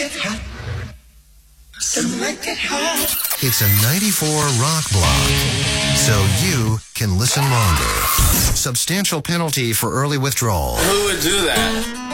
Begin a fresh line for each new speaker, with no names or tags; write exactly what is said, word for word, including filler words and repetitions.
It's a ninety-four rock block, so you can listen longer. Substantial penalty for early withdrawal.
Who would do that?